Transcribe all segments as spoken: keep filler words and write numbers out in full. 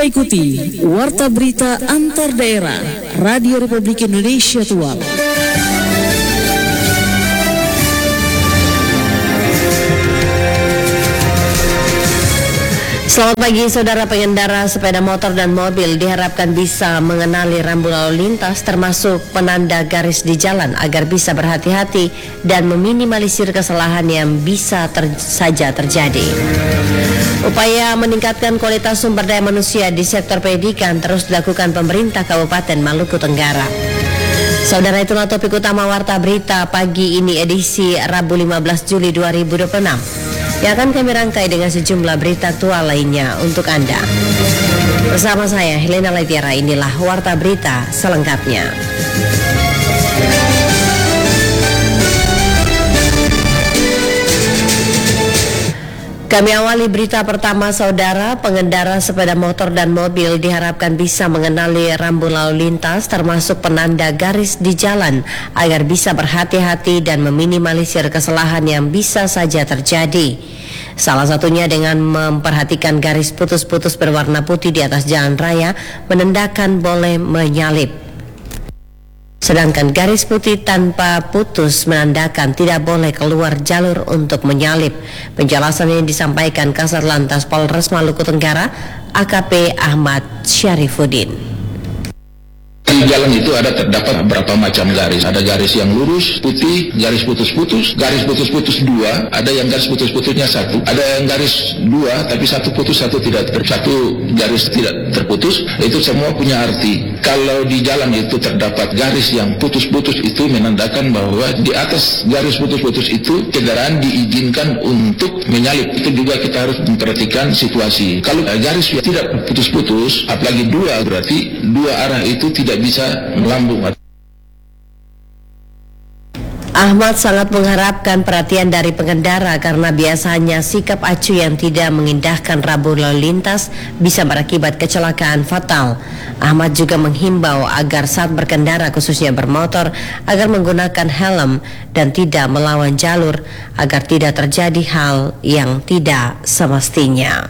ikuti Warta Berita Antar Daerah Radio Republik Indonesia Tual. Selamat pagi saudara pengendara sepeda motor dan mobil, diharapkan bisa mengenali rambu lalu lintas termasuk penanda garis di jalan agar bisa berhati-hati dan meminimalisir kesalahan yang bisa ter- saja terjadi. Upaya meningkatkan kualitas sumber daya manusia di sektor pendidikan terus dilakukan pemerintah Kabupaten Maluku Tenggara. Saudara, itulah topik utama Warta Berita pagi ini edisi Rabu lima belas Juli dua ribu dua puluh enam. Yang akan kami rangkai dengan sejumlah berita aktual lainnya untuk Anda. Bersama saya Helena Letiara, inilah Warta Berita selengkapnya. Kami awali berita pertama saudara, pengendara sepeda motor dan mobil diharapkan bisa mengenali rambu lalu lintas termasuk penanda garis di jalan agar bisa berhati-hati dan meminimalisir kesalahan yang bisa saja terjadi. Salah satunya dengan memperhatikan garis putus-putus berwarna putih di atas jalan raya menandakan boleh menyalip. Sedangkan garis putih tanpa putus menandakan tidak boleh keluar jalur untuk menyalip. Penjelasan yang disampaikan Kasat Lantas Polres Maluku Tenggara, A K P Ahmad Syarifuddin. Di jalan itu ada terdapat beberapa macam garis. Ada garis yang lurus, putih, garis putus-putus, garis putus-putus dua, ada yang garis putus-putusnya satu, ada yang garis dua, tapi satu putus, satu tidak ter, satu garis tidak terputus. Itu semua punya arti. Kalau di jalan itu terdapat garis yang putus-putus, itu menandakan bahwa di atas garis putus-putus itu kendaraan diizinkan untuk menyalip. Itu juga kita harus memperhatikan situasi. Kalau garis yang tidak putus-putus, apalagi dua, berarti dua arah itu tidak bisa melambung. Ahmad sangat mengharapkan perhatian dari pengendara karena biasanya sikap acuh yang tidak mengindahkan rambu lalu lintas bisa berakibat kecelakaan fatal. Ahmad juga menghimbau agar saat berkendara khususnya bermotor agar menggunakan helm dan tidak melawan jalur agar tidak terjadi hal yang tidak semestinya.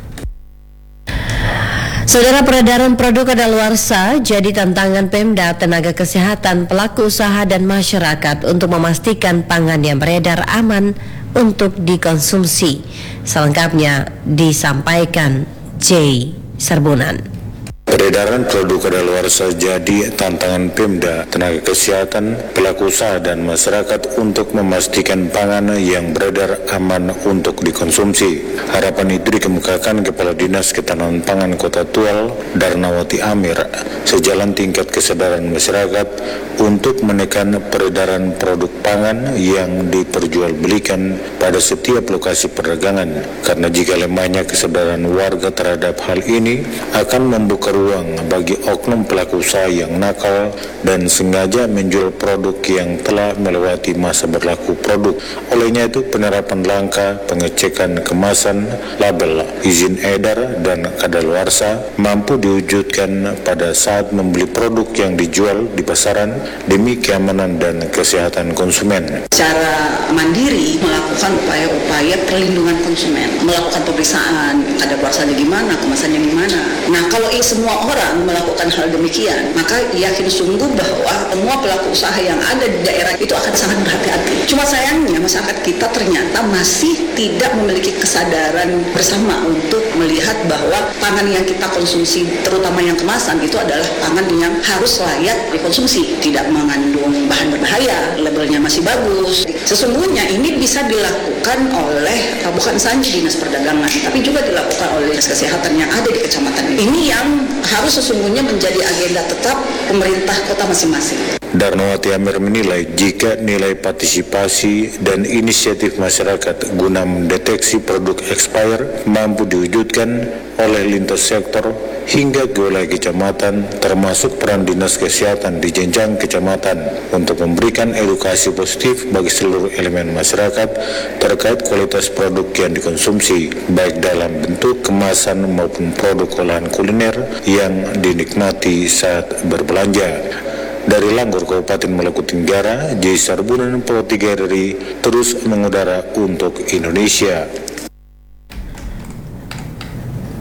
Saudara, peredaran produk kadaluarsa jadi tantangan Pemda, tenaga kesehatan, pelaku usaha dan masyarakat untuk memastikan pangan yang beredar aman untuk dikonsumsi. Selengkapnya disampaikan J. Serbunan. Peredaran produk kadaluarsa jadi tantangan Pemda, tenaga kesehatan, pelaku usaha dan masyarakat untuk memastikan pangan yang beredar aman untuk dikonsumsi. Harapan itu dikemukakan Kepala Dinas Ketahanan Pangan Kota Tual, Darnawati Amir, sejalan tingkat kesadaran masyarakat untuk menekan peredaran produk pangan yang diperjualbelikan pada setiap lokasi perdagangan. Karena jika lemahnya kesadaran warga terhadap hal ini akan membuka ruang bagi oknum pelaku usaha yang nakal dan sengaja menjual produk yang telah melewati masa berlaku produk. Olehnya itu penerapan langkah pengecekan kemasan, label, izin edar dan kadaluarsa mampu diwujudkan pada saat membeli produk yang dijual di pasaran demi keamanan dan kesehatan konsumen. Secara mandiri melakukan upaya-upaya perlindungan konsumen, melakukan pemeriksaan kadaluarsanya gimana, kemasannya gimana. Nah, kalau ini semua orang melakukan hal demikian, maka yakin sungguh bahwa semua pelaku usaha yang ada di daerah itu akan sangat berhati-hati. Cuma sayangnya masyarakat kita ternyata masih tidak memiliki kesadaran bersama untuk melihat bahwa pangan yang kita konsumsi, terutama yang kemasan, itu adalah pangan yang harus layak dikonsumsi, tidak mengandung bahan berbahaya, labelnya masih bagus. Sesungguhnya ini bisa dilakukan oleh bukan saja Dinas Perdagangan, tapi juga dilakukan oleh Dinas Kesehatan yang ada di kecamatan ini. Ini yang harus sesungguhnya menjadi agenda tetap pemerintah kota masing-masing. Darnawati Amir menilai jika nilai partisipasi dan inisiatif masyarakat guna mendeteksi produk expired mampu diwujudkan oleh lintas sektor hingga ke wilayah kecamatan, termasuk peran Dinas Kesehatan di jenjang kecamatan untuk memberikan edukasi positif bagi seluruh elemen masyarakat terkait kualitas produk yang dikonsumsi, baik dalam bentuk kemasan maupun produk olahan kuliner yang dinikmati saat berbelanja. Dari Langgor, Kabupaten Maluku Tenggara, J. Sarbunan, Pro tiga R I, terus mengudara untuk Indonesia.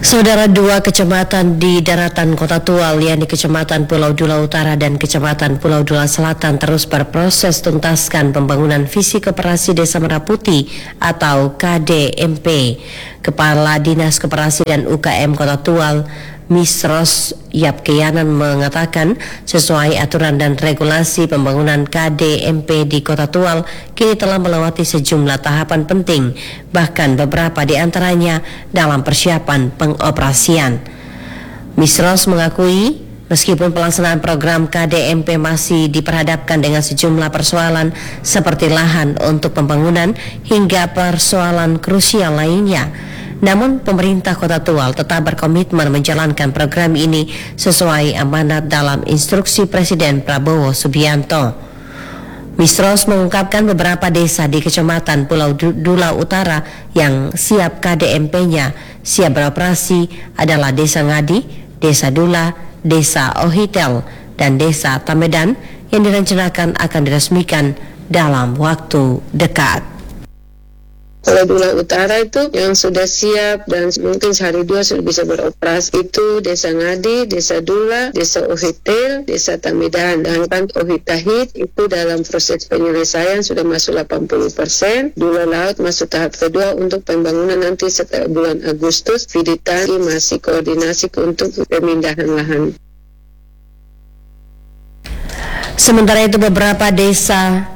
Saudara, dua kecamatan di daratan Kota Tual, yakni Kecamatan Pulau Dula Utara dan Kecamatan Pulau Dula Selatan, terus berproses tuntaskan pembangunan visi koperasi Desa Merah Putih atau K D M P. Kepala Dinas Koperasi dan U K M Kota Tual, Misros Yapkeyanan, mengatakan sesuai aturan dan regulasi pembangunan K D M P di Kota Tual kini telah melewati sejumlah tahapan penting, bahkan beberapa di antaranya dalam persiapan pengoperasian. Misros mengakui meskipun pelaksanaan program K D M P masih diperhadapkan dengan sejumlah persoalan seperti lahan untuk pembangunan hingga persoalan krusial lainnya, namun pemerintah Kota Tual tetap berkomitmen menjalankan program ini sesuai amanat dalam instruksi Presiden Prabowo Subianto. Misros mengungkapkan beberapa desa di Kecamatan Pulau Dula Utara yang siap K D M P-nya siap beroperasi adalah Desa Ngadi, Desa Dula, Desa Ohitel, dan Desa Tamedan yang direncanakan akan diresmikan dalam waktu dekat. Pulau Dula Utara itu yang sudah siap dan mungkin sehari dua sudah bisa beroperasi itu Desa Ngadi, Desa Dula, Desa Ohitel, Desa Tamedan. Dan kan Ohitahit itu dalam proses penyelesaian sudah masuk delapan puluh persen. Dula Laut masuk tahap kedua untuk pembangunan nanti setelah bulan Agustus. Fiditangi masih koordinasi untuk pemindahan lahan. Sementara itu beberapa desa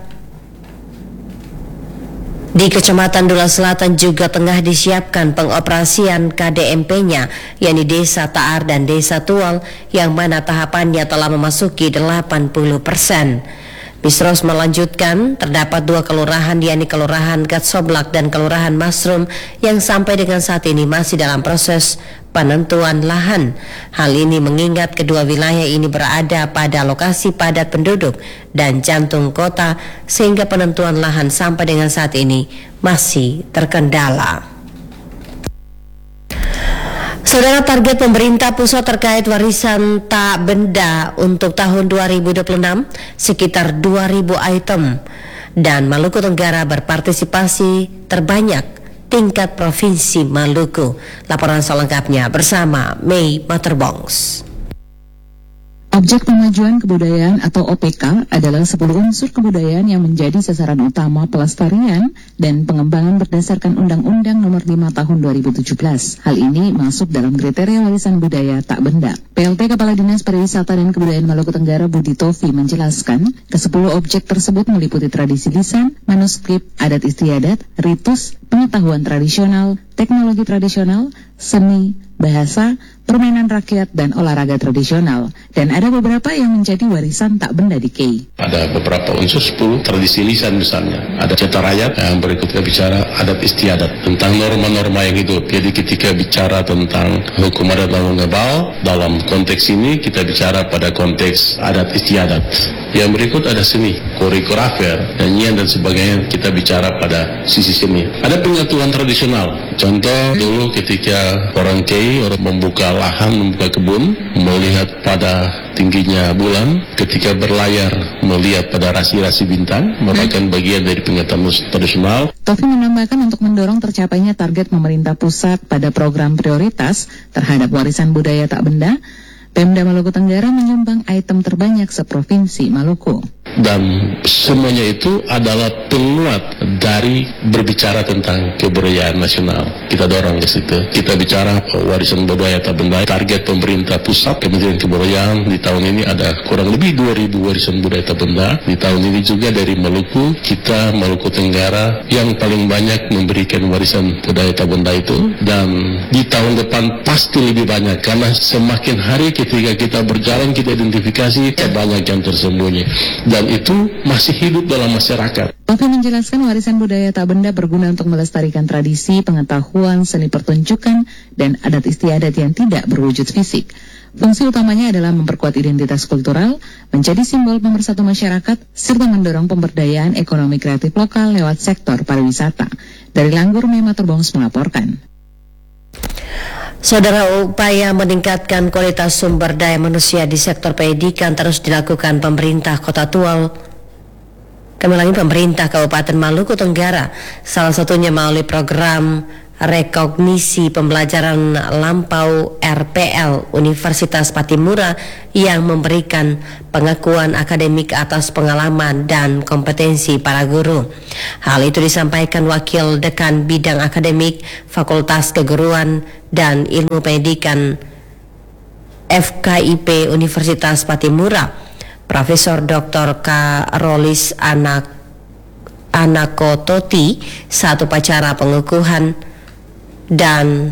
di Kecamatan Dula Selatan juga tengah disiapkan pengoperasian K D M P-nya, yakni Desa Taar dan Desa Tual, yang mana tahapannya telah memasuki delapan puluh persen. Misros melanjutkan, terdapat dua kelurahan, yakni Kelurahan Gatsoblak dan Kelurahan Masrum, yang sampai dengan saat ini masih dalam proses penentuan lahan. Hal ini mengingat kedua wilayah ini berada pada lokasi padat penduduk dan jantung kota, sehingga penentuan lahan sampai dengan saat ini masih terkendala. Saudara, target pemerintah pusat terkait warisan tak benda untuk tahun dua ribu dua puluh enam sekitar dua ribu item, dan Maluku Tenggara berpartisipasi terbanyak tingkat Provinsi Maluku. Laporan selengkapnya bersama Mei Materbongs. Objek Pemajuan Kebudayaan atau O P K adalah sepuluh unsur kebudayaan yang menjadi sasaran utama pelestarian dan pengembangan berdasarkan Undang-Undang Nomor lima Tahun dua ribu tujuh belas. Hal ini masuk dalam kriteria warisan budaya tak benda. P L T Kepala Dinas Pariwisata dan Kebudayaan Maluku Tenggara Budi Tofi menjelaskan, kesepuluh objek tersebut meliputi tradisi lisan, manuskrip, adat istiadat, ritus, pengetahuan tradisional, teknologi tradisional, seni, bahasa, permainan rakyat, dan olahraga tradisional. Dan ada beberapa yang menjadi warisan tak benda di K I. Ada beberapa unsur, sepuluh tradisi lisan misalnya. Ada cetak rakyat, yang berikutnya bicara adat istiadat, tentang norma-norma yang hidup. Jadi ketika bicara tentang hukum adat dan ngabal, dalam konteks ini kita bicara pada konteks adat istiadat. Yang berikut ada seni, koreografer, nyanyian dan sebagainya, kita bicara pada sisi seni. Ada pengetahuan tradisional. Contoh dulu ketika orang K I orang membuka lahan, membuka kebun, melihat pada tingginya bulan, ketika berlayar melihat pada rasi-rasi bintang, merupakan bagian dari pengetahuan tradisional. Tofi menambahkan, untuk mendorong tercapainya target pemerintah pusat pada program prioritas terhadap warisan budaya tak benda, Pemda Maluku Tenggara menyumbang item terbanyak seprovinsi Maluku. Dan semuanya itu adalah penguat dari berbicara tentang kebudayaan nasional. Kita dorong ke situ. Kita bicara warisan budaya tak benda. Target pemerintah pusat, Kementerian Kebudayaan di tahun ini ada kurang lebih dua ribu warisan budaya tak benda. Di tahun ini juga dari Maluku, kita Maluku Tenggara yang paling banyak memberikan warisan budaya tak benda itu. Dan di tahun depan pasti lebih banyak, karena semakin hari ketika kita berjalan, kita identifikasi banyak yang tersembunyi. Dan itu masih hidup dalam masyarakat. Tofi menjelaskan, warisan budaya tak benda berguna untuk melestarikan tradisi, pengetahuan, seni pertunjukan, dan adat istiadat yang tidak berwujud fisik. Fungsi utamanya adalah memperkuat identitas kultural, menjadi simbol pemersatu masyarakat, serta mendorong pemberdayaan ekonomi kreatif lokal lewat sektor pariwisata. Dari Langgur, Mei Materbongs melaporkan. Saudara, upaya meningkatkan kualitas sumber daya manusia di sektor pendidikan terus dilakukan pemerintah Kota Tual. Kami lagi pemerintah Kabupaten Maluku Tenggara, salah satunya melalui program rekognisi pembelajaran lampau R P L Universitas Patimura yang memberikan pengakuan akademik atas pengalaman dan kompetensi para guru. Hal itu disampaikan Wakil Dekan Bidang Akademik Fakultas Keguruan dan Ilmu Pendidikan F K I P Universitas Patimura, Profesor Doktor Karolis Anak Anakototi, saat upacara pengukuhan dan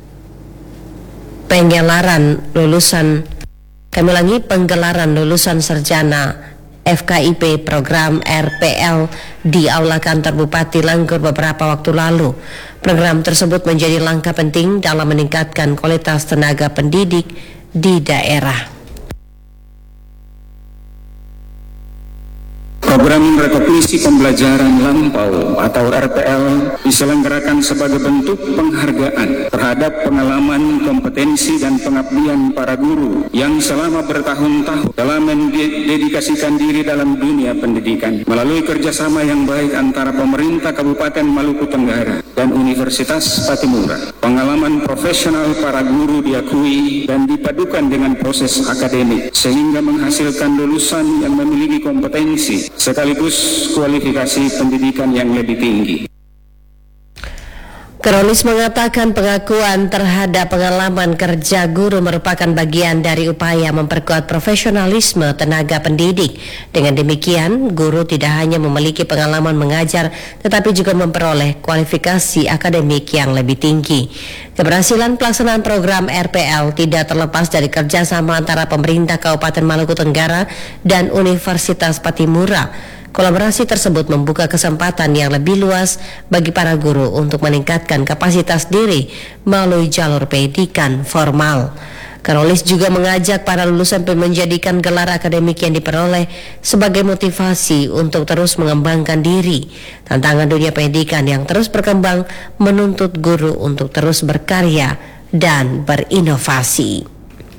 penggelaran lulusan kami lagi penggelaran lulusan sarjana F K I P program R P L di Aula Kantor Bupati Langgur beberapa waktu lalu. Program tersebut menjadi langkah penting dalam meningkatkan kualitas tenaga pendidik di daerah. Program rekognisi pembelajaran lampau atau R P L diselenggarakan sebagai bentuk penghargaan terhadap pengalaman, kompetensi, dan pengabdian para guru yang selama bertahun-tahun telah mendedikasikan diri dalam dunia pendidikan. Melalui kerjasama yang baik antara pemerintah Kabupaten Maluku Tenggara dan Universitas Patimura, pengalaman profesional para guru diakui dan dipadukan dengan proses akademik sehingga menghasilkan lulusan yang memiliki kompetensi sekaligus kualifikasi pendidikan yang lebih tinggi. Karolis mengatakan pengakuan terhadap pengalaman kerja guru merupakan bagian dari upaya memperkuat profesionalisme tenaga pendidik. Dengan demikian, guru tidak hanya memiliki pengalaman mengajar, tetapi juga memperoleh kualifikasi akademik yang lebih tinggi. Keberhasilan pelaksanaan program R P L tidak terlepas dari kerjasama antara pemerintah Kabupaten Maluku Tenggara dan Universitas Patimura. Kolaborasi tersebut membuka kesempatan yang lebih luas bagi para guru untuk meningkatkan kapasitas diri melalui jalur pendidikan formal. Karolis juga mengajak para lulusan menjadikan gelar akademik yang diperoleh sebagai motivasi untuk terus mengembangkan diri. Tantangan dunia pendidikan yang terus berkembang menuntut guru untuk terus berkarya dan berinovasi.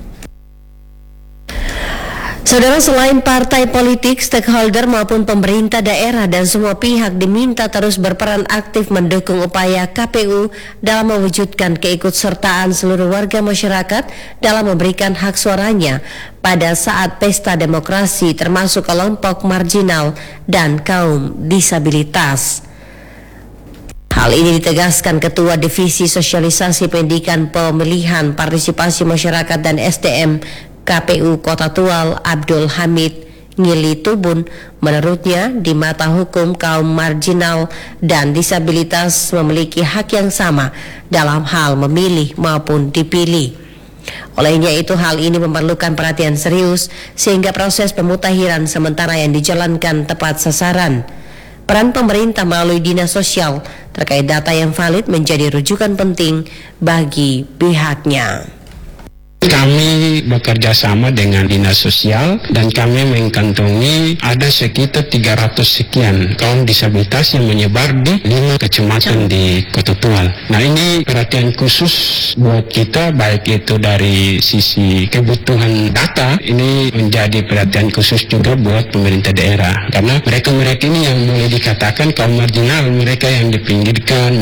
Saudara, selain partai politik, stakeholder maupun pemerintah daerah dan semua pihak diminta terus berperan aktif mendukung upaya K P U dalam mewujudkan keikutsertaan seluruh warga masyarakat dalam memberikan hak suaranya pada saat pesta demokrasi, termasuk kelompok marginal dan kaum disabilitas. Hal ini ditegaskan Ketua Divisi Sosialisasi Pendidikan Pemilihan Partisipasi Masyarakat dan S D M K P U Kota Tual, Abdul Hamid Ngili Tubun. Menurutnya, di mata hukum, kaum marginal dan disabilitas memiliki hak yang sama dalam hal memilih maupun dipilih. Olehnya itu, hal ini memerlukan perhatian serius sehingga proses pemutahiran sementara yang dijalankan tepat sasaran. Peran pemerintah melalui dinas sosial terkait data yang valid menjadi rujukan penting bagi pihaknya. Kami bekerja sama dengan dinas sosial dan kami mengantongi ada sekitar tiga ratus sekian kaum disabilitas yang menyebar di lima kecamatan di Kota Tual. Nah, ini perhatian khusus buat kita, baik itu dari sisi kebutuhan data, ini menjadi perhatian khusus juga buat pemerintah daerah. Karena mereka-mereka ini yang boleh dikatakan kaum marginal, mereka yang dipinggirkan.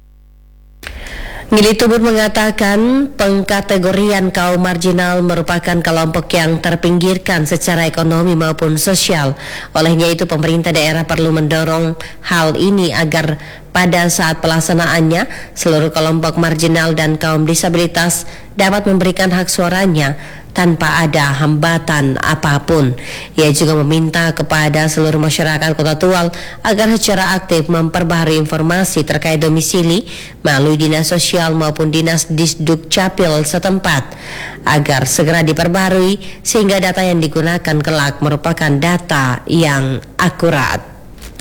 Ngili Tubun mengatakan pengkategorian kaum marginal merupakan kelompok yang terpinggirkan secara ekonomi maupun sosial. Olehnya itu, pemerintah daerah perlu mendorong hal ini agar pada saat pelaksanaannya seluruh kelompok marginal dan kaum disabilitas dapat memberikan hak suaranya tanpa ada hambatan apapun. Ia juga meminta kepada seluruh masyarakat Kota Tual agar secara aktif memperbaharui informasi terkait domisili melalui dinas sosial maupun dinas Disduk Capil setempat agar segera diperbaharui sehingga data yang digunakan kelak merupakan data yang akurat.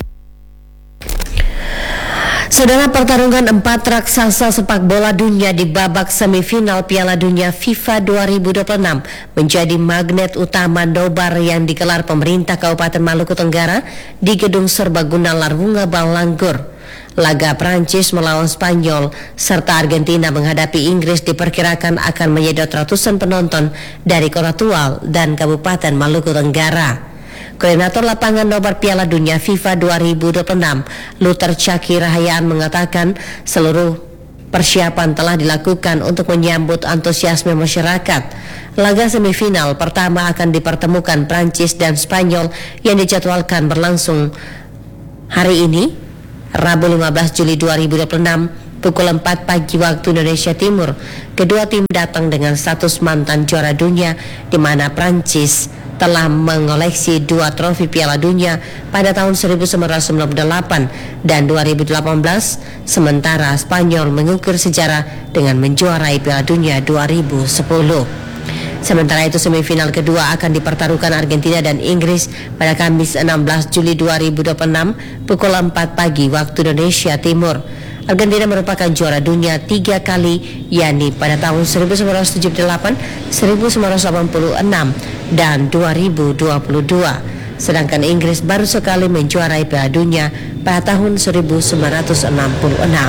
Saudara, pertarungan empat raksasa sepak bola dunia di babak semifinal Piala Dunia FIFA dua ribu dua puluh enam menjadi magnet utama nobar yang digelar pemerintah Kabupaten Maluku Tenggara di Gedung Serbaguna Larvunga Balanggur. Laga Prancis melawan Spanyol serta Argentina menghadapi Inggris diperkirakan akan menyedot ratusan penonton dari Kota Tual dan Kabupaten Maluku Tenggara. Koordinator lapangan nobar Piala Dunia FIFA dua ribu dua puluh enam, Luther Caki Rahayaan, mengatakan seluruh Persiapan telah dilakukan untuk menyambut antusiasme masyarakat. Laga semifinal pertama akan dipertemukan Prancis dan Spanyol yang dijadwalkan berlangsung hari ini, Rabu lima belas Juli dua ribu dua puluh enam, pukul empat pagi waktu Indonesia Timur. Kedua tim datang dengan status mantan juara dunia, di mana Prancis telah mengoleksi dua trofi Piala Dunia pada tahun seribu sembilan ratus sembilan puluh delapan dan dua ribu delapan belas, sementara Spanyol mengukir sejarah dengan menjuarai Piala Dunia dua ribu sepuluh. Sementara itu semifinal kedua akan dipertaruhkan Argentina dan Inggris pada Kamis enam belas Juli dua ribu dua puluh enam pukul empat pagi waktu Indonesia Timur. Argentina merupakan juara dunia tiga kali, yakni pada tahun seribu sembilan ratus tujuh puluh delapan, seribu sembilan ratus delapan puluh enam, dan dua ribu dua puluh dua. Sedangkan Inggris baru sekali menjuarai Piala Dunia pada tahun seribu sembilan ratus enam puluh enam.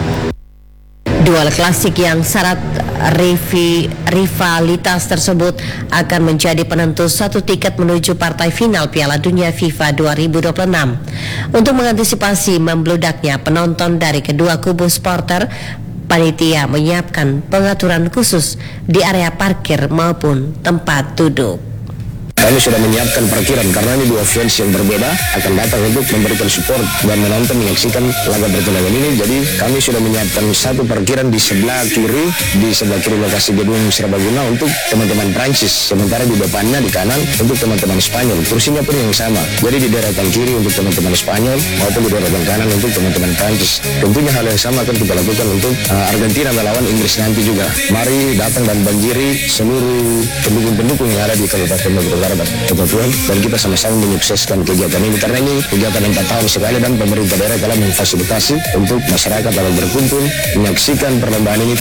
Duel klasik yang syarat rivi, rivalitas tersebut akan menjadi penentu satu tiket menuju partai final Piala Dunia FIFA dua ribu dua puluh enam. Untuk mengantisipasi membludaknya penonton dari kedua kubu supporter, panitia menyiapkan pengaturan khusus di area parkir maupun tempat duduk. Kami sudah menyiapkan parkiran karena ini dua fans yang berbeda akan datang untuk memberikan support dan menonton menyaksikan laga pertandingan ini. Jadi kami sudah menyiapkan satu parkiran di sebelah kiri, di sebelah kiri lokasi gedung Serbaguna untuk teman-teman Prancis. Sementara di depannya di kanan untuk teman-teman Spanyol. Kursinya pun yang sama. Jadi di daratan kiri untuk teman-teman Spanyol maupun di daratan kanan untuk teman-teman Prancis. Tentunya hal yang sama akan kita lakukan untuk uh, Argentina melawan Inggris nanti juga. Mari datang dan banjiri seluruh pendukung-pendukung yang ada di Kabupaten Bogor Kebetulan, dan kita sama-sama menyukseskan kegiatan ini karena ini kegiatan empat tahun sekali dan pemerintah daerah telah memfasilitasi untuk masyarakat dapat berkumpul menyaksikan perlombaan ini.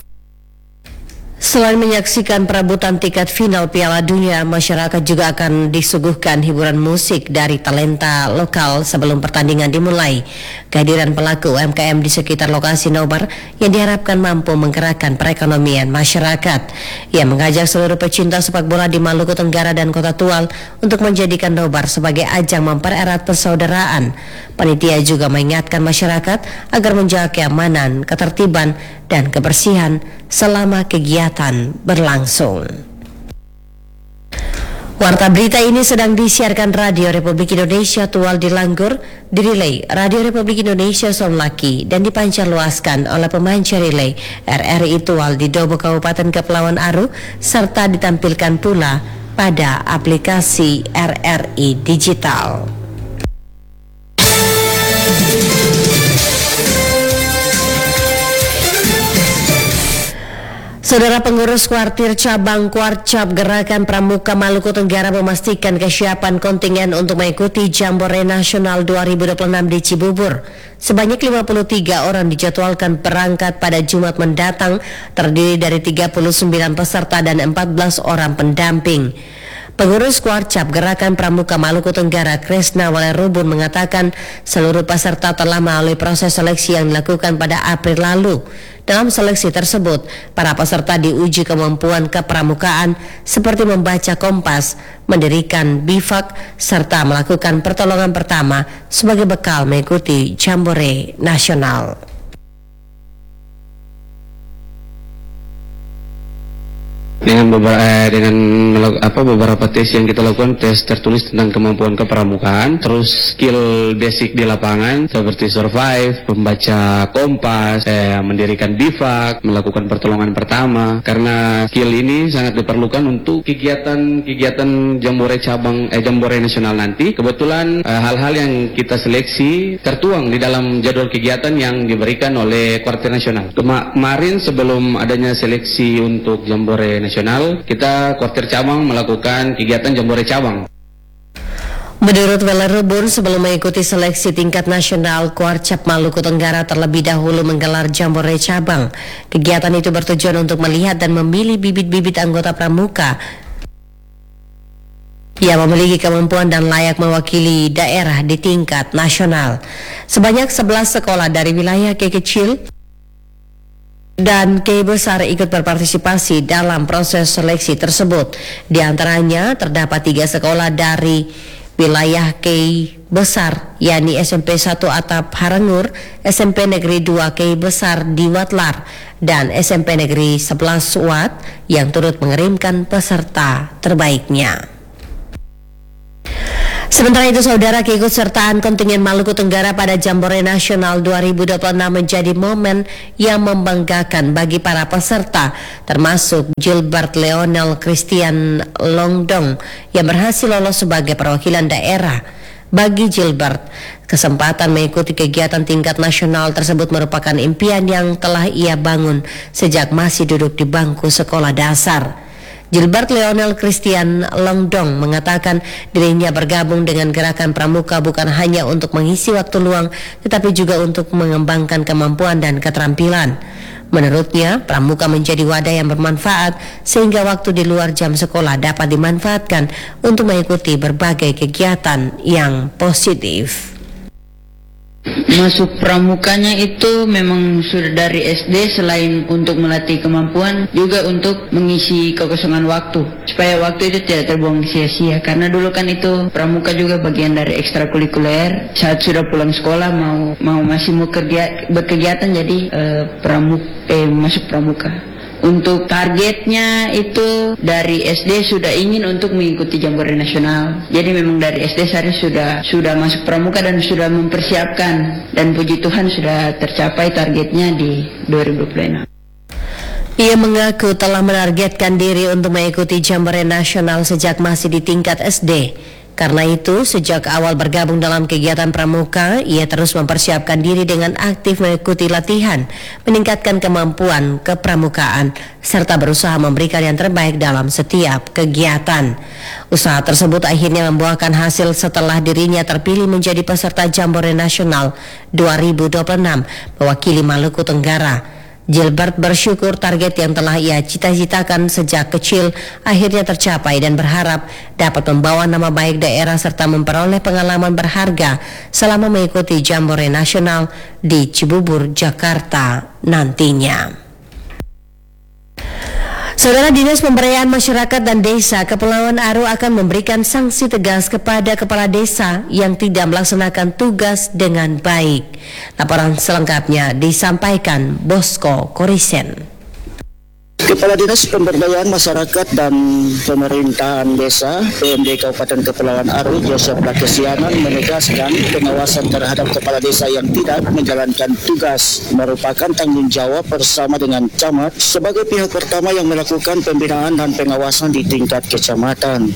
Selain menyaksikan perebutan tiket final Piala Dunia, masyarakat juga akan disuguhkan hiburan musik dari talenta lokal sebelum pertandingan dimulai. Kehadiran pelaku U M K M di sekitar lokasi nobar yang diharapkan mampu menggerakkan perekonomian masyarakat. Ia mengajak seluruh pecinta sepak bola di Maluku Tenggara dan Kota Tual untuk menjadikan nobar sebagai ajang mempererat persaudaraan. Panitia juga mengingatkan masyarakat agar menjaga keamanan, ketertiban, dan kebersihan selama kegiatan berlangsung. Warta berita ini sedang disiarkan Radio Republik Indonesia Tual di Langgur, direlay Radio Republik Indonesia Sonlaki, dan dipancarluaskan oleh pemancar relay R R I Tual di Dobo Kabupaten Kepulauan Aru, serta ditampilkan pula pada aplikasi R R I Digital. Saudara pengurus kuartir cabang Kuarcap Gerakan Pramuka Maluku Tenggara memastikan kesiapan kontingen untuk mengikuti Jambore Nasional dua ribu dua puluh enam di Cibubur. Sebanyak lima puluh tiga orang dijadwalkan berangkat pada Jumat mendatang, terdiri dari tiga puluh sembilan peserta dan empat belas orang pendamping. Pengurus Kuarcap Gerakan Pramuka Maluku Tenggara Kresna Walerubun mengatakan seluruh peserta telah melalui proses seleksi yang dilakukan pada April lalu. Dalam seleksi tersebut, para peserta diuji kemampuan kepramukaan seperti membaca kompas, mendirikan bivak, serta melakukan pertolongan pertama sebagai bekal mengikuti Jambore Nasional. Dengan beberapa eh, dengan apa beberapa tes yang kita lakukan, tes tertulis tentang kemampuan kepramukaan, terus skill basic di lapangan seperti survive, membaca kompas, eh, mendirikan bivak, melakukan pertolongan pertama. Karena skill ini sangat diperlukan untuk kegiatan-kegiatan Jambore cabang eh, Jambore Nasional nanti. Kebetulan eh, hal-hal yang kita seleksi tertuang di dalam jadwal kegiatan yang diberikan oleh Kuartir Nasional. Kemarin sebelum adanya seleksi untuk Jambore Nasional, kita kuartir cabang melakukan kegiatan Jambore cabang. Menurut Walerubun, sebelum mengikuti seleksi tingkat nasional, Kuarcap Maluku Tenggara terlebih dahulu menggelar Jambore cabang. Kegiatan itu bertujuan untuk melihat dan memilih bibit-bibit anggota pramuka yang memiliki kemampuan dan layak mewakili daerah di tingkat nasional. Sebanyak sebelas sekolah dari wilayah K kecil dan K besar ikut berpartisipasi dalam proses seleksi tersebut. Di antaranya terdapat tiga sekolah dari wilayah K Besar, yakni S M P satu Atap Harangur, S M P Negeri dua Kei Besar di Watlar, dan S M P Negeri sebelas Wat yang turut mengirimkan peserta terbaiknya. Sementara itu, saudara, keikutsertaan kontingen Maluku Tenggara pada Jambore Nasional dua ribu dua puluh enam menjadi momen yang membanggakan bagi para peserta, termasuk Gilbert Leonel Christian Longdong yang berhasil lolos sebagai perwakilan daerah. Bagi Gilbert, kesempatan mengikuti kegiatan tingkat nasional tersebut merupakan impian yang telah ia bangun sejak masih duduk di bangku sekolah dasar. Gilbert Leonel Christian Longdong mengatakan dirinya bergabung dengan gerakan pramuka bukan hanya untuk mengisi waktu luang, tetapi juga untuk mengembangkan kemampuan dan keterampilan. Menurutnya, pramuka menjadi wadah yang bermanfaat sehingga waktu di luar jam sekolah dapat dimanfaatkan untuk mengikuti berbagai kegiatan yang positif. Masuk pramukanya itu memang sudah dari S D, selain untuk melatih kemampuan juga untuk mengisi kekosongan waktu supaya waktu itu tidak terbuang sia-sia, karena dulu kan itu pramuka juga bagian dari ekstrakurikuler. Saat sudah pulang sekolah mau mau masih mau kerja berkegiatan jadi eh, pramuk eh masuk pramuka. Untuk targetnya itu dari S D sudah ingin untuk mengikuti Jambore Nasional. Jadi memang dari S D saya sudah sudah masuk pramuka dan sudah mempersiapkan, dan puji Tuhan sudah tercapai targetnya di dua ribu dua puluh enam. Ia mengaku telah menargetkan diri untuk mengikuti Jambore Nasional sejak masih di tingkat S D. Karena itu, sejak awal bergabung dalam kegiatan pramuka, ia terus mempersiapkan diri dengan aktif mengikuti latihan, meningkatkan kemampuan kepramukaan, serta berusaha memberikan yang terbaik dalam setiap kegiatan. Usaha tersebut akhirnya membuahkan hasil setelah dirinya terpilih menjadi peserta Jambore Nasional dua ribu dua puluh enam mewakili Maluku Tenggara. Gilbert bersyukur target yang telah ia cita-citakan sejak kecil akhirnya tercapai dan berharap dapat membawa nama baik daerah serta memperoleh pengalaman berharga selama mengikuti Jambore Nasional di Cibubur, Jakarta nantinya. Saudara, Dinas Pemberdayaan Masyarakat dan Desa Kepulauan Aru akan memberikan sanksi tegas kepada kepala desa yang tidak melaksanakan tugas dengan baik. Laporan selengkapnya disampaikan Bosco Korisen. Kepala Dinas Pemberdayaan Masyarakat dan Pemerintahan Desa P M D Kabupaten Kepulauan Aru, Joseph Lakesianan, menegaskan pengawasan terhadap kepala desa yang tidak menjalankan tugas merupakan tanggung jawab bersama dengan camat sebagai pihak pertama yang melakukan pembinaan dan pengawasan di tingkat kecamatan.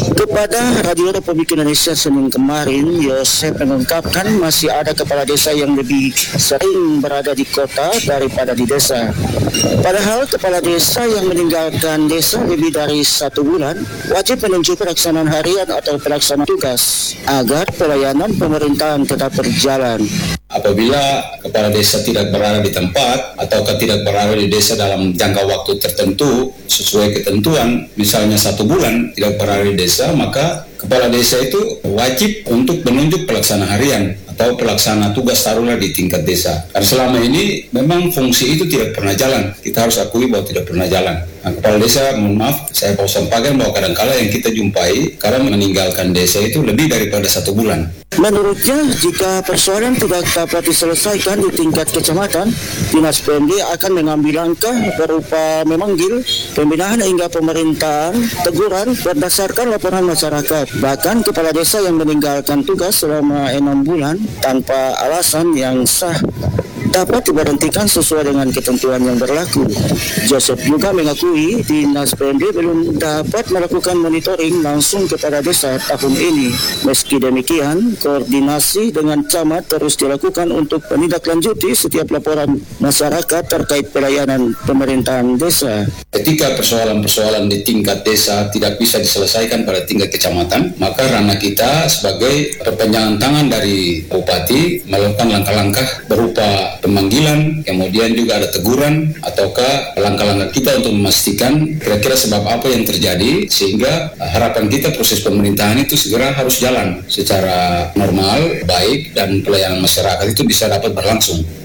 Kepada Radio Republik Indonesia Senin kemarin, Joseph mengungkapkan masih ada kepala desa yang lebih sering berada di kota daripada di desa. Padahal kepala desa Desa yang meninggalkan desa lebih dari satu bulan wajib menunjuk pelaksanaan harian atau pelaksanaan tugas agar pelayanan pemerintahan tetap berjalan. Apabila kepala desa tidak berada di tempat atau tidak berada di desa dalam jangka waktu tertentu sesuai ketentuan, misalnya satu bulan tidak berada di desa, maka kepala desa itu wajib untuk menunjuk pelaksana harian atau pelaksana tugas taruhlah di tingkat desa. Karena selama ini memang fungsi itu tidak pernah jalan. Kita harus akui bahwa tidak pernah jalan. Nah, kepala desa, mohon maaf, saya mau sampaikan bahwa kadang-kala yang kita jumpai karena meninggalkan desa itu lebih daripada satu bulan. Menurutnya, jika persoalan tidak dapat diselesaikan di tingkat kecamatan, Dinas P M D akan mengambil langkah berupa memanggil pembinaan hingga pemerintahan teguran berdasarkan laporan masyarakat. Bahkan kepala desa yang meninggalkan tugas selama enam bulan tanpa alasan yang sah dapat diberhentikan sesuai dengan ketentuan yang berlaku. Joseph juga mengakui Dinas P M D belum dapat melakukan monitoring langsung kepada desa tahun ini. Meski demikian, koordinasi dengan camat terus dilakukan untuk menindaklanjuti setiap laporan masyarakat terkait pelayanan pemerintahan desa. Ketika persoalan-persoalan di tingkat desa tidak bisa diselesaikan pada tingkat kecamatan, maka ranah kita sebagai perpanjangan tangan dari Bupati melakukan langkah-langkah berupa pemanggilan, kemudian juga ada teguran ataukah langkah-langkah kita untuk memastikan kira-kira sebab apa yang terjadi, sehingga harapan kita proses pemerintahan itu segera harus jalan secara normal, baik, dan pelayanan masyarakat itu bisa dapat berlangsung.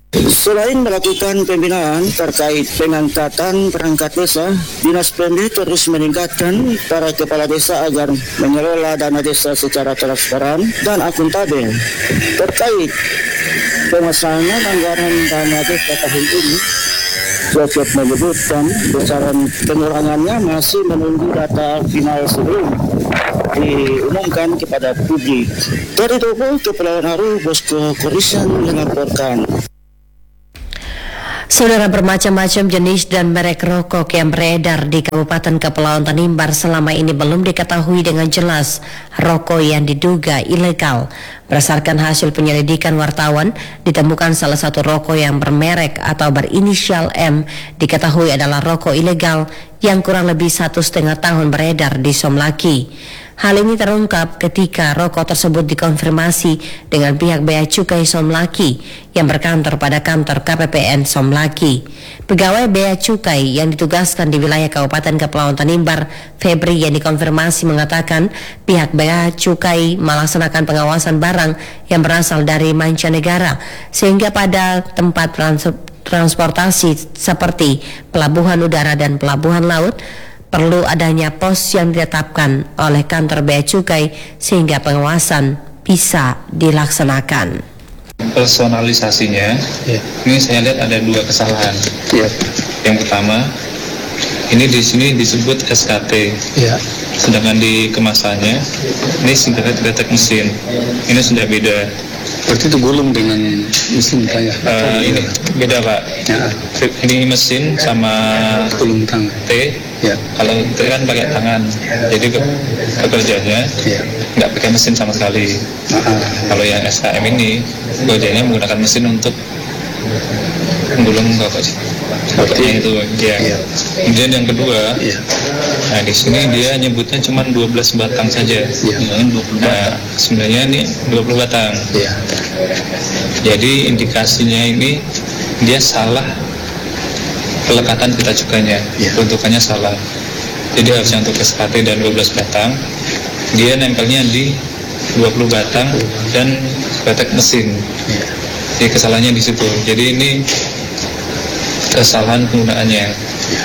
Selain melakukan pembinaan terkait pengangkatan perangkat desa, Dinas P M D terus meningkatkan para kepala desa agar mengelola dana desa secara transparan dan akuntabel. Terkait pemasangan anggaran dana desa tahun ini, Jokot menyebutkan besaran pengurangannya masih menunggu data final sebelum diumumkan kepada publik. Dari Topo, Kepulauan Aru, Bosco Korisan melaporkan. Saudara, bermacam-macam jenis dan merek rokok yang beredar di Kabupaten Kepulauan Tanimbar selama ini belum diketahui dengan jelas rokok yang diduga ilegal. Berdasarkan hasil penyelidikan wartawan, ditemukan salah satu rokok yang bermerek atau berinisial M diketahui adalah rokok ilegal yang kurang lebih satu setengah tahun beredar di Somlaki. Hal ini terungkap ketika rokok tersebut dikonfirmasi dengan pihak Bea Cukai Somlaki yang berkantor pada kantor K P P N Somlaki. Pegawai Bea Cukai yang ditugaskan di wilayah Kabupaten Kepulauan Tanimbar, Febri, yang dikonfirmasi mengatakan pihak Bea Cukai melaksanakan pengawasan barang yang berasal dari mancanegara, sehingga pada tempat trans- transportasi seperti pelabuhan udara dan pelabuhan laut perlu adanya pos yang ditetapkan oleh kantor Bea Cukai sehingga pengawasan bisa dilaksanakan. Personalisasinya, yeah. Ini saya lihat ada dua kesalahan. Yeah. Yang pertama, ini di sini disebut S K T, yeah. Sedangkan di kemasannya ini sintetik mesin. Ini sudah beda. Berarti itu gulung dengan mesin kayak? Uh, ini beda Pak. Ya. Ini mesin sama gulung tangan. T. Ya. Kalau T kan pakai tangan, jadi ke pekerjaannya ya. Nggak pakai mesin sama sekali. Uh-huh. Kalau yang S K M ini pekerjaannya menggunakan mesin untuk menggulung rokok. Rokoknya itu, ya. Ya. Kemudian yang kedua, ya. Nah di sini dia nyebutnya cuma dua belas batang saja. Ya. Nah sebenarnya ini dua puluh batang. Ya. Jadi indikasinya ini dia salah pelekatan pita cukainya, ya. Bentukannya salah. Jadi harusnya untuk S K T dan dua belas batang, dia nempelnya di dua puluh batang dan ketek mesin. Ya. Jadi kesalahannya di situ. Jadi ini kesalahan penggunaannya. Ya.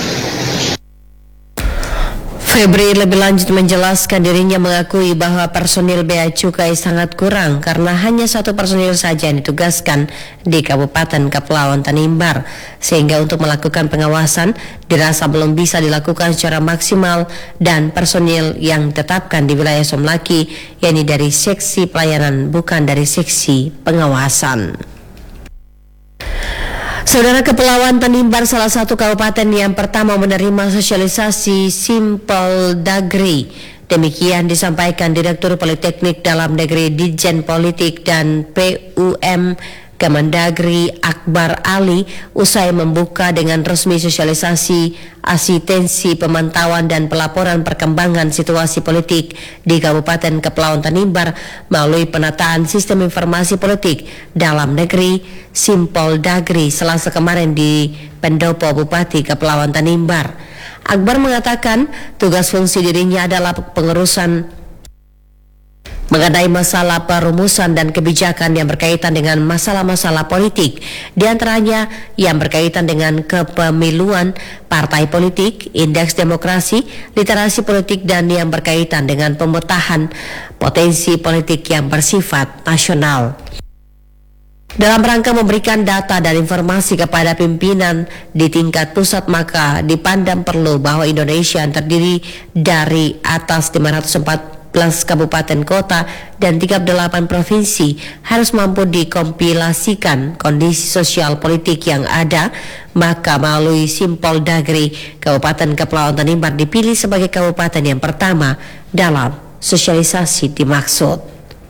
Febri lebih lanjut menjelaskan dirinya mengakui bahwa personil Bea Cukai sangat kurang karena hanya satu personil saja yang ditugaskan di Kabupaten Kepulauan Tanimbar, sehingga untuk melakukan pengawasan dirasa belum bisa dilakukan secara maksimal, dan personil yang ditetapkan di wilayah Somlaki yakni dari seksi pelayanan bukan dari seksi pengawasan. Saudara, Kepulauan Tanimbar salah satu kabupaten yang pertama menerima sosialisasi Simpel Dagri. Demikian disampaikan Direktur Politeknik Dalam Negeri Ditjen Politik dan P U M Kemendagri Akbar Ali usai membuka dengan resmi sosialisasi asistensi pemantauan dan pelaporan perkembangan situasi politik di Kabupaten Kepulauan Tanimbar melalui penataan sistem informasi politik dalam negeri Simpel Dagri Selasa kemarin di Pendopo Bupati Kepulauan Tanimbar. Akbar mengatakan tugas fungsi dirinya adalah pengurusan mengenai masalah perumusan dan kebijakan yang berkaitan dengan masalah-masalah politik, di antaranya yang berkaitan dengan kepemiluan, partai politik, indeks demokrasi, literasi politik, dan yang berkaitan dengan pemetahan potensi politik yang bersifat nasional. Dalam rangka memberikan data dan informasi kepada pimpinan di tingkat pusat, maka dipandang perlu bahwa Indonesia yang terdiri dari atas lima ratus empat belas kabupaten kota dan tiga puluh delapan provinsi harus mampu dikompilasikan kondisi sosial politik yang ada, maka melalui Simpel Dagri Kabupaten Kepulauan Tanimbar dipilih sebagai kabupaten yang pertama dalam sosialisasi dimaksud.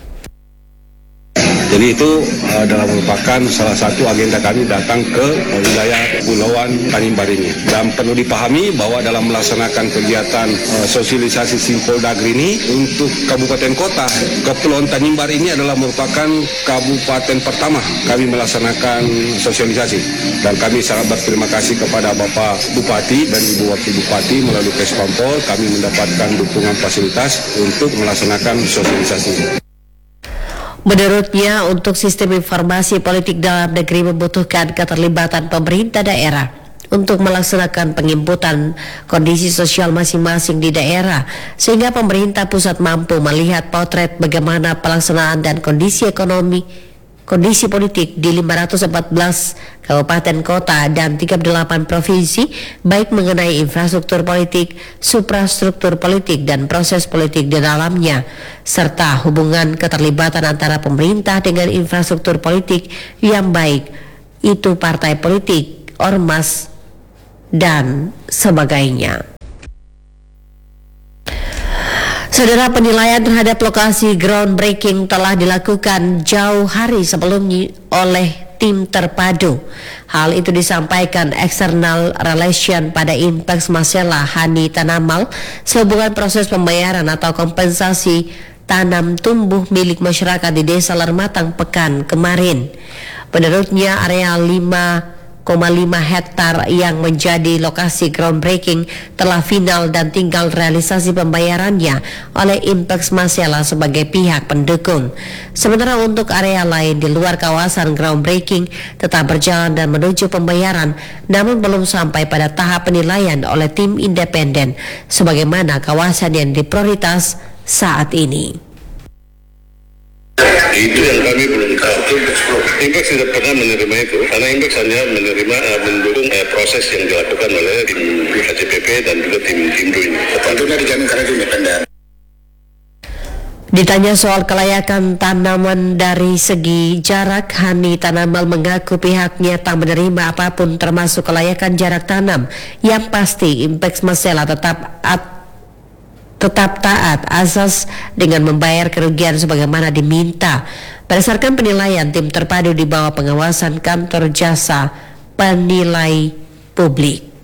Jadi itu uh, adalah merupakan salah satu agenda kami datang ke wilayah Kepulauan Tanimbar ini. Dan perlu dipahami bahwa dalam melaksanakan kegiatan uh, sosialisasi Simpel Dagri ini untuk kabupaten kota, Kepulauan Tanimbar ini adalah merupakan kabupaten pertama kami melaksanakan sosialisasi. Dan kami sangat berterima kasih kepada Bapak Bupati dan Ibu Wakil Bupati melalui Kespampol, kami mendapatkan dukungan fasilitas untuk melaksanakan sosialisasi. Menurutnya, untuk sistem informasi politik dalam negeri membutuhkan keterlibatan pemerintah daerah untuk melaksanakan penginputan kondisi sosial masing-masing di daerah, sehingga pemerintah pusat mampu melihat potret bagaimana pelaksanaan dan kondisi ekonomi, kondisi politik di lima ratus empat belas kabupaten kota dan tiga puluh delapan provinsi, baik mengenai infrastruktur politik, suprastruktur politik, dan proses politik di dalamnya, serta hubungan keterlibatan antara pemerintah dengan infrastruktur politik yang baik, itu partai politik, ormas, dan sebagainya. Saudara, penilaian terhadap lokasi groundbreaking telah dilakukan jauh hari sebelumnya oleh tim terpadu. Hal itu disampaikan External Relation pada Inpex Masela Hani Tanamal sehubungan proses pembayaran atau kompensasi tanam tumbuh milik masyarakat di Desa Lermatang pekan kemarin. Menurutnya, area lima koma lima hektar yang menjadi lokasi groundbreaking telah final dan tinggal realisasi pembayarannya oleh Inpex Masela sebagai pihak pendukung. Sementara untuk area lain di luar kawasan groundbreaking tetap berjalan dan menuju pembayaran, namun belum sampai pada tahap penilaian oleh tim independen sebagaimana kawasan yang diprioritas saat ini. Itu yang kami belum tahu. Inpex tidak pernah menerima itu, karena Inpex hanya menerima uh, mendukung uh, proses yang dilakukan oleh tim H C P P dan juga tim Timdo ini. Tentunya dijamin karena itu independen. Ditanya soal kelayakan tanaman dari segi jarak, Hani Tanamal mengaku pihaknya tak menerima apapun termasuk kelayakan jarak tanam. Yang pasti Inpex Masela tetap at tetap taat asas dengan membayar kerugian sebagaimana diminta. Berdasarkan penilaian tim terpadu di bawah pengawasan kantor jasa penilai publik.